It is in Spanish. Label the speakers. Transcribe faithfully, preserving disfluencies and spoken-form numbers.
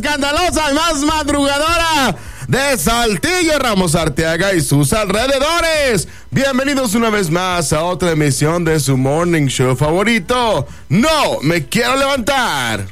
Speaker 1: escandalosa y más madrugadora de Saltillo, Ramos Arteaga y sus alrededores. Bienvenidos una vez más a otra emisión de su morning show favorito. No me quiero levantar.